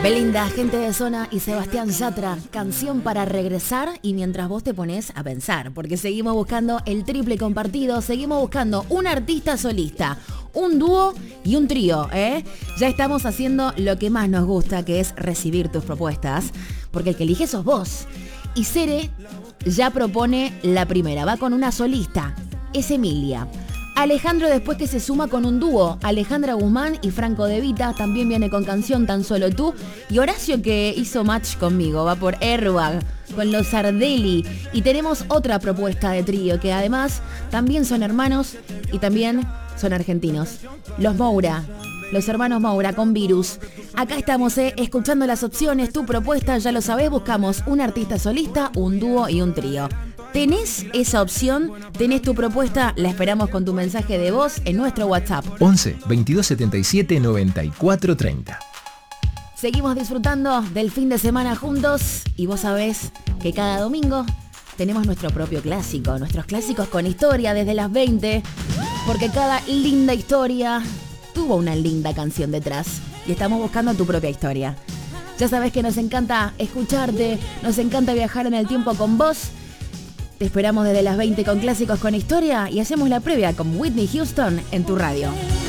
Belinda, Gente de Zona y Sebastián Yatra, canción para regresar y mientras vos te pones a pensar, porque seguimos buscando el triple compartido, seguimos buscando un artista solista, un dúo y un trío, ¿eh? Ya estamos haciendo lo que más nos gusta, que es recibir tus propuestas, porque el que elige sos vos. Y Cere ya propone la primera, va con una solista, es Emilia. Alejandro después que se suma con un dúo, Alejandra Guzmán y Franco De Vita, también viene con canción Tan Solo Tú. Y Horacio que hizo match conmigo, va por Airbag, con los Sardelli. Y tenemos otra propuesta de trío, que además también son hermanos y también son argentinos. Los Moura, los hermanos Moura con Virus. Acá estamos, escuchando las opciones, tu propuesta, ya lo sabés, buscamos un artista solista, un dúo y un trío. ¿Tenés esa opción? ¿Tenés tu propuesta? La esperamos con tu mensaje de voz en nuestro WhatsApp. 11 22 77 94 30. Seguimos disfrutando del fin de semana juntos y vos sabés que cada domingo tenemos nuestro propio clásico, nuestros clásicos con historia desde las 20, porque cada linda historia tuvo una linda canción detrás y estamos buscando tu propia historia. Ya sabés que nos encanta escucharte, nos encanta viajar en el tiempo con vos. Te esperamos desde las 20 con clásicos con historia y hacemos la previa con Whitney Houston en tu radio.